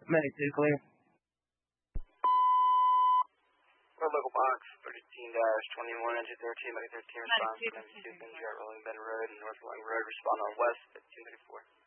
Medic 2 clear. Or local box 13-21, engine 13, Medic 13 response, 92, Benjar, Rolling Bend Road, and North Rolling Road, respond on west, 1534.